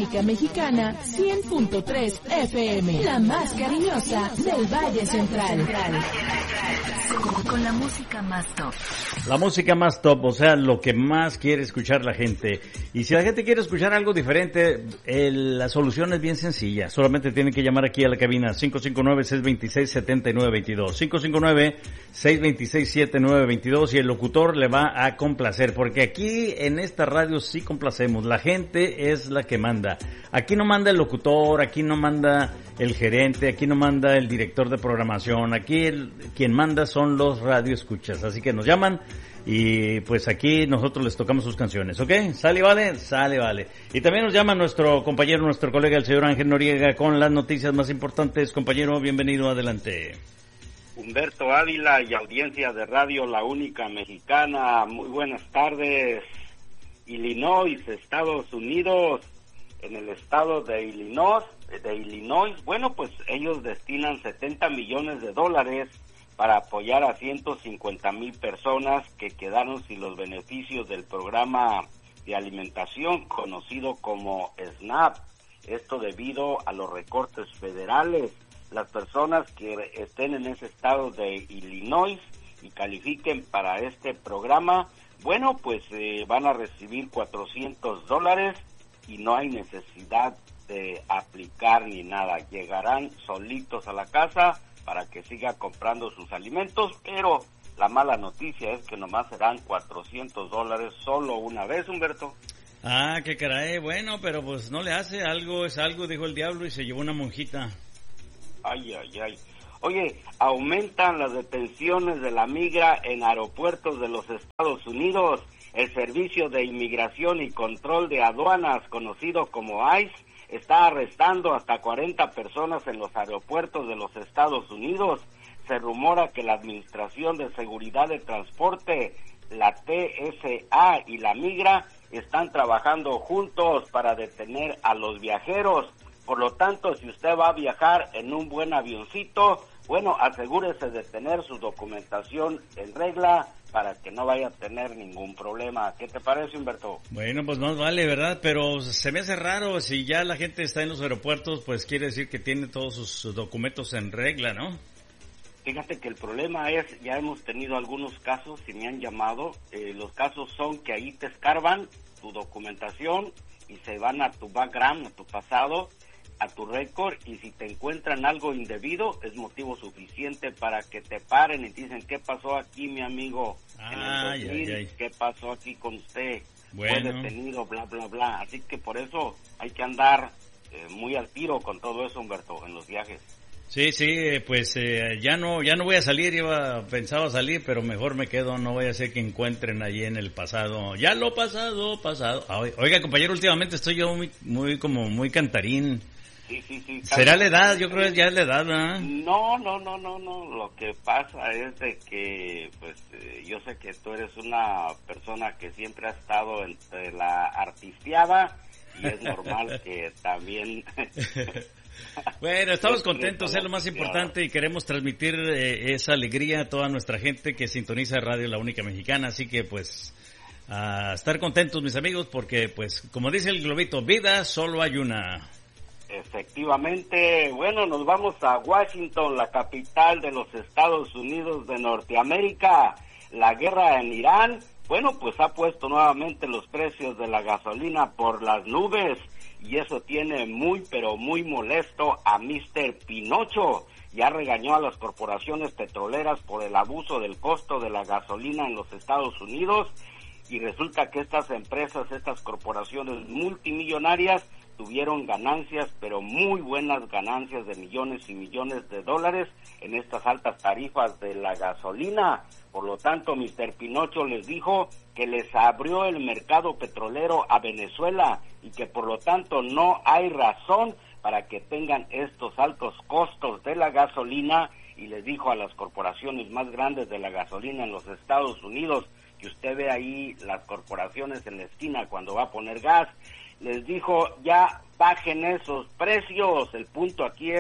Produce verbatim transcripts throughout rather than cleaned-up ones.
única mexicana, cien punto tres F M, la más cariñosa del Valle Central. Con, con la música más top. La música más top, o sea, lo que más quiere escuchar la gente. Y si la gente quiere escuchar algo diferente, el, la solución es bien sencilla. Solamente tienen que llamar aquí a la cabina cinco cinco nueve, seis dos seis, siete nueve dos dos. cinco cinco nueve, seis dos seis, siete nueve dos dos y el locutor le va a complacer. Porque aquí en esta radio sí complacemos. La gente es la que manda. Aquí no manda el locutor, aquí no manda el gerente, aquí no manda el director de programación. Aquí el, quien manda son los radioescuchas. Así que nos llaman y pues aquí nosotros les tocamos sus canciones, ¿ok? ¿Sale, vale? Sale, vale. Y también nos llama nuestro compañero, nuestro colega, el señor Ángel Noriega, con las noticias más importantes. Compañero, bienvenido, adelante. Humberto Ávila y audiencia de radio La Única Mexicana, muy buenas tardes. Illinois, Estados Unidos, en el estado de Illinois, de Illinois, bueno, pues ellos destinan setenta millones de dólares para apoyar a ciento cincuenta mil personas que quedaron sin los beneficios del programa de alimentación conocido como SNAP. Esto debido a los recortes federales. Las personas que estén en ese estado de Illinois y califiquen para este programa, bueno, pues eh, van a recibir cuatrocientos dólares y no hay necesidad de aplicar ni nada. Llegarán solitos a la casa para que siga comprando sus alimentos, pero la mala noticia es que nomás serán cuatrocientos dólares solo una vez, Humberto. Ah, qué caray, bueno, pero pues no le hace, algo es algo, dijo el diablo y se llevó una monjita. Ay, ay, ay. Oye, aumentan las detenciones de la migra en aeropuertos de los Estados Unidos. El Servicio de Inmigración y Control de Aduanas, conocido como ICE, está arrestando hasta cuarenta personas en los aeropuertos de los Estados Unidos. Se rumora que la Administración de Seguridad de Transporte, la T S A y la Migra están trabajando juntos para detener a los viajeros. Por lo tanto, si usted va a viajar en un buen avioncito, bueno, asegúrese de tener su documentación en regla para que no vaya a tener ningún problema. ¿Qué te parece, Humberto? Bueno, pues no vale, ¿verdad? Pero se me hace raro, si ya la gente está en los aeropuertos, pues quiere decir que tiene todos sus documentos en regla, ¿no? Fíjate que el problema es, ya hemos tenido algunos casos, si me han llamado, eh, los casos son que ahí te escarban tu documentación y se van a tu background, a tu pasado, a tu récord, y si te encuentran algo indebido es motivo suficiente para que te paren y te dicen ¿qué pasó aquí, mi amigo? Ah, en el dos mil, ay, ay. ¿qué pasó aquí con usted? Bueno. Fue detenido, bla, bla, bla. Así que por eso hay que andar eh, muy al tiro con todo eso, Humberto, en los viajes. Sí, sí, pues eh, ya no ya no voy a salir, iba pensaba salir, pero mejor me quedo, no voy a hacer que encuentren allí en el pasado. Ya lo pasado, pasado. Oiga, compañero, últimamente estoy yo muy muy como muy cantarín. Sí, sí, sí. ¿Será la edad? Yo creo que ya es la edad, ¿verdad? No, no, no, no, no. Lo que pasa es de que, pues, eh, yo sé que tú eres una persona que siempre ha estado entre la artisteada y es normal que también... Bueno, estamos contentos, es lo más importante y queremos transmitir eh, esa alegría a toda nuestra gente que sintoniza Radio La Única Mexicana, así que pues a estar contentos, mis amigos, porque pues como dice el globito, vida solo hay una. Efectivamente, bueno, nos vamos a Washington, la capital de los Estados Unidos de Norteamérica. La guerra en Irán, bueno, pues ha puesto nuevamente los precios de la gasolina por las nubes y eso tiene muy, pero muy molesto a mister Pinocho. Ya regañó a las corporaciones petroleras por el abuso del costo de la gasolina en los Estados Unidos y resulta que estas empresas, estas corporaciones multimillonarias tuvieron ganancias, pero muy buenas ganancias de millones y millones de dólares en estas altas tarifas de la gasolina. Por lo tanto, mister Pinocho les dijo que les abrió el mercado petrolero a Venezuela y que por lo tanto no hay razón para que tengan estos altos costos de la gasolina, y les dijo a las corporaciones más grandes de la gasolina en los Estados Unidos, que usted ve ahí las corporaciones en la esquina cuando va a poner gas, les dijo ya bajen esos precios. El punto aquí es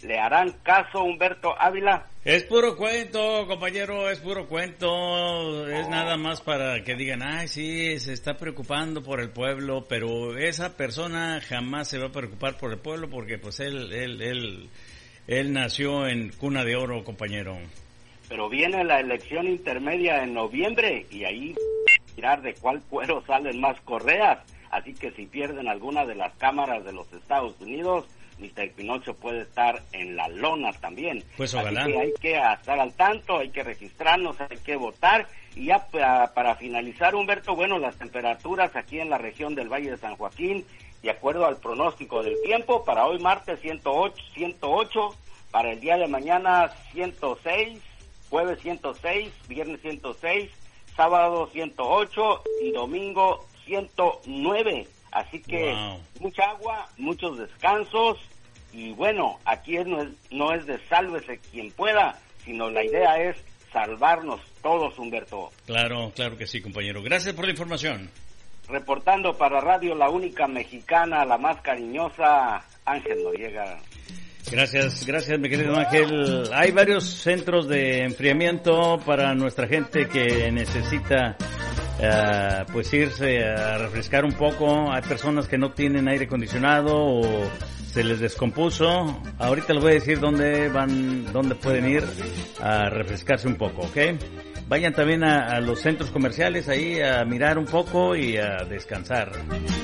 ¿Le harán caso, Humberto Ávila? Es puro cuento, compañero, es puro cuento. Es nada más para que digan, ay, sí, se está preocupando por el pueblo, pero esa persona jamás se va a preocupar por el pueblo porque pues él, él, él, él nació en cuna de oro, compañero. Pero viene la elección intermedia en noviembre y ahí mirar de cuál cuero salen más correas. Así que si pierden alguna de las cámaras de los Estados Unidos, mister Pinocho puede estar en la lona también. Pues ojalá. Así que hay que estar al tanto, hay que registrarnos, hay que votar. Y ya para, para finalizar, Humberto, bueno, las temperaturas aquí en la región del Valle de San Joaquín, de acuerdo al pronóstico del tiempo, para hoy martes ciento ocho, ciento ocho, para el día de mañana ciento seis, jueves ciento seis, viernes ciento seis, sábado ciento ocho y domingo ciento nueve. Así que wow. Mucha agua, muchos descansos y bueno, aquí es, no, es, no es de sálvese quien pueda, sino la idea es salvarnos todos, Humberto. Claro, claro que sí, compañero. Gracias por la información. Reportando para Radio La Única Mexicana, la más cariñosa, Ángel Noriega. Gracias, gracias mi querido Ángel. Hay varios centros de enfriamiento para nuestra gente que necesita Uh, pues irse a refrescar un poco. Hay personas que no tienen aire acondicionado o se les descompuso. Ahorita les voy a decir dónde van, dónde pueden ir a refrescarse un poco, ¿ok? Vayan también a, a los centros comerciales ahí a mirar un poco y a descansar.